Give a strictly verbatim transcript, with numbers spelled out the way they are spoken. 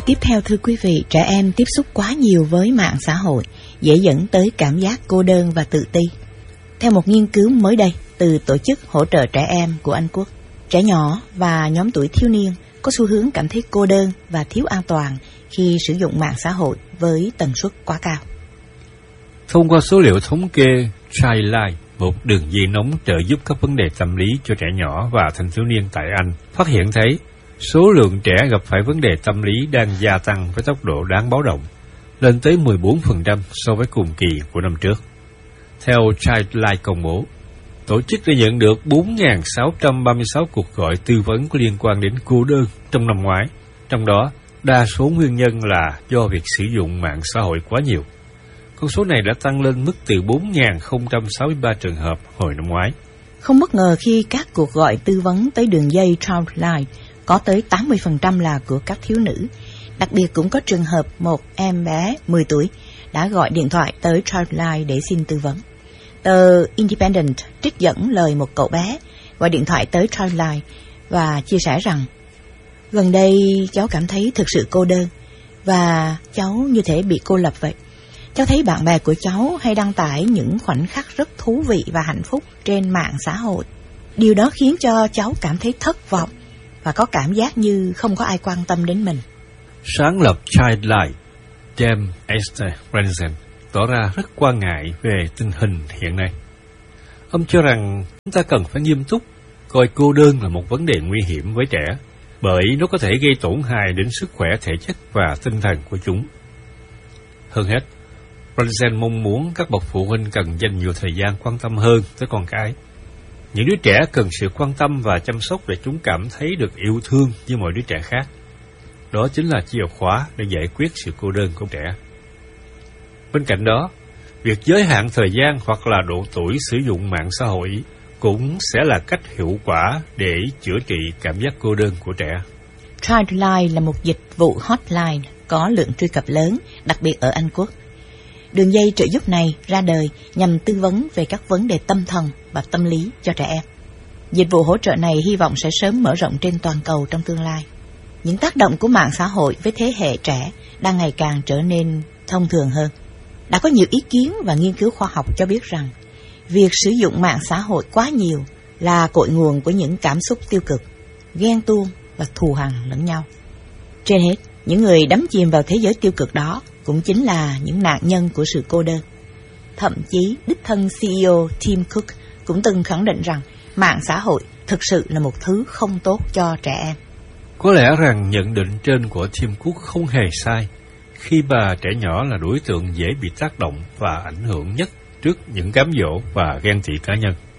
Tiếp theo thưa quý vị, trẻ em tiếp xúc quá nhiều với mạng xã hội dễ dẫn tới cảm giác cô đơn và tự ti. Theo một nghiên cứu mới đây từ Tổ chức Hỗ trợ Trẻ Em của Anh Quốc, trẻ nhỏ và nhóm tuổi thiếu niên có xu hướng cảm thấy cô đơn và thiếu an toàn khi sử dụng mạng xã hội với tần suất quá cao. Thông qua số liệu thống kê Childline, một đường dây nóng trợ giúp các vấn đề tâm lý cho trẻ nhỏ và thanh thiếu niên tại Anh, phát hiện thấy số lượng trẻ gặp phải vấn đề tâm lý đang gia tăng với tốc độ đáng báo động, lên tới mười bốn phần trăm so với cùng kỳ của năm trước. Theo Childline công bố, tổ chức đã nhận được bốn nghìn sáu trăm ba mươi sáu cuộc gọi tư vấn có liên quan đến cô đơn trong năm ngoái, trong đó đa số nguyên nhân là do việc sử dụng mạng xã hội quá nhiều. Con số này đã tăng lên mức từ bốn nghìn không trăm sáu mươi ba trường hợp hồi năm ngoái. Không bất ngờ khi các cuộc gọi tư vấn tới đường dây Childline có tới tám mươi phần trăm là của các thiếu nữ. Đặc biệt cũng có trường hợp một em bé mười tuổi đã gọi điện thoại tới Childline để xin tư vấn. Tờ Independent trích dẫn lời một cậu bé gọi điện thoại tới Childline và chia sẻ rằng gần đây cháu cảm thấy thực sự cô đơn và cháu như thể bị cô lập vậy. Cháu thấy bạn bè của cháu hay đăng tải những khoảnh khắc rất thú vị và hạnh phúc trên mạng xã hội. Điều đó khiến cho cháu cảm thấy thất vọng và có cảm giác như không có ai quan tâm đến mình. Sáng lập Childline, James Esther Branson tỏ ra rất quan ngại về tình hình hiện nay. Ông cho rằng chúng ta cần phải nghiêm túc coi cô đơn là một vấn đề nguy hiểm với trẻ, bởi nó có thể gây tổn hại đến sức khỏe thể chất và tinh thần của chúng. Hơn hết, Branson mong muốn các bậc phụ huynh cần dành nhiều thời gian quan tâm hơn tới con cái. Những đứa trẻ cần sự quan tâm và chăm sóc để chúng cảm thấy được yêu thương như mọi đứa trẻ khác. Đó chính là chìa khóa để giải quyết sự cô đơn của trẻ. Bên cạnh đó, việc giới hạn thời gian hoặc là độ tuổi sử dụng mạng xã hội cũng sẽ là cách hiệu quả để chữa trị cảm giác cô đơn của trẻ. Childline là một dịch vụ hotline có lượng truy cập lớn, đặc biệt ở Anh Quốc. Đường dây trợ giúp này ra đời nhằm tư vấn về các vấn đề tâm thần và tâm lý cho trẻ em. Dịch vụ hỗ trợ này hy vọng sẽ sớm mở rộng trên toàn cầu trong tương lai. Những tác động của mạng xã hội với thế hệ trẻ đang ngày càng trở nên thông thường hơn. Đã có nhiều ý kiến và nghiên cứu khoa học cho biết rằng việc sử dụng mạng xã hội quá nhiều là cội nguồn của những cảm xúc tiêu cực, ghen tuông và thù hằn lẫn nhau. Trên hết, những người đắm chìm vào thế giới tiêu cực đó cũng chính là những nạn nhân của sự cô đơn. Thậm chí, đích thân xê e ô Tim Cook cũng từng khẳng định rằng mạng xã hội thực sự là một thứ không tốt cho trẻ em. Có lẽ rằng nhận định trên của Tim Cook không hề sai, khi bà trẻ nhỏ là đối tượng dễ bị tác động và ảnh hưởng nhất trước những cám dỗ và ghen tị cá nhân.